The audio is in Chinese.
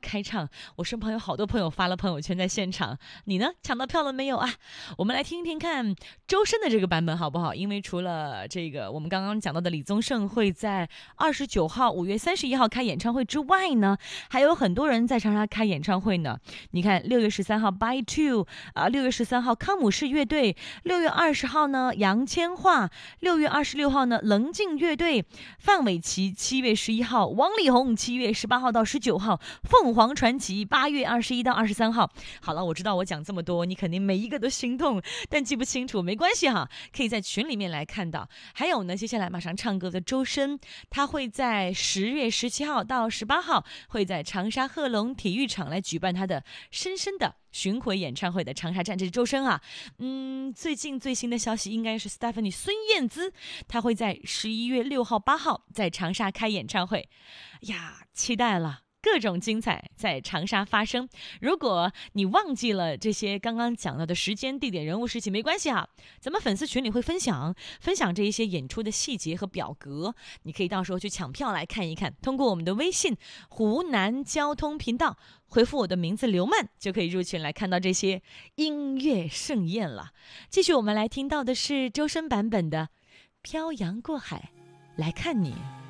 开唱，我身旁有好多朋友发了朋友圈在现场。你呢？抢到票了没有啊？我们来听听看周深的这个版本好不好？因为除了这个我们刚刚讲到的李宗盛会在29号5月31号开演唱会之外呢，还有很多人在长沙开演唱会呢。你看6月13号 By Two 6月13号康姆士乐队，6月20号呢杨千嬅，6月26号呢棱镜乐队，范玮琪7月11号，王力宏7月18号到19号，凤凰传奇8月21到23号。好了，我知道我讲这么多，你肯定每一个都心痛，但记不清楚没关系哈，可以在群里面来看到。还有呢，接下来马上唱歌的周深，他会在10月17号到18号，会在长沙贺龙体育场来举办他的深深的巡回演唱会的长沙站。这是周深啊。最近最新的消息应该是 Stephanie 孙燕姿，她会在11月6号8号在长沙开演唱会呀，期待了。各种精彩在长沙发生。如果你忘记了这些刚刚讲到的时间、地点、人物、事情，没关系啊，咱们粉丝群里会分享这一些演出的细节和表格，你可以到时候去抢票来看一看。通过我们的微信湖南交通频道回复我的名字刘曼，就可以入群来看到这些音乐盛宴了。继续我们来听到的是周深版本的《漂洋过海来看你》。